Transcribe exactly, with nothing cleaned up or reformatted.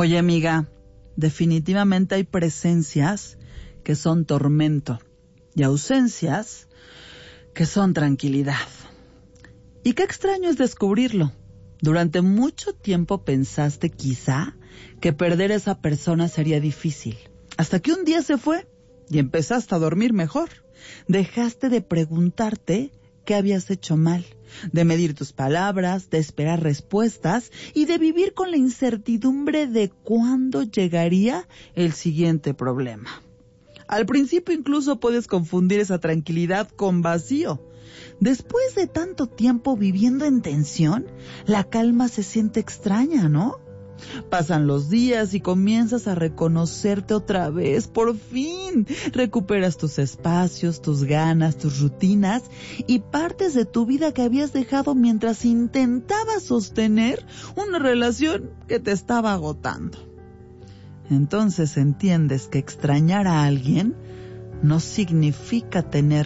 Oye, amiga, definitivamente hay presencias que son tormento y ausencias que son tranquilidad. Y qué extraño es descubrirlo. Durante mucho tiempo pensaste quizá que perder a esa persona sería difícil. Hasta que un día se fue y empezaste a dormir mejor. Dejaste de preguntarte qué habías hecho mal, de medir tus palabras, de esperar respuestas y de vivir con la incertidumbre de cuándo llegaría el siguiente problema. Al principio incluso puedes confundir esa tranquilidad con vacío. Después de tanto tiempo viviendo en tensión, la calma se siente extraña, ¿no? Pasan los días y comienzas a reconocerte otra vez. Por fin recuperas tus espacios, tus ganas, tus rutinas y partes de tu vida que habías dejado mientras intentabas sostener una relación que te estaba agotando. Entonces entiendes que extrañar a alguien no significa tener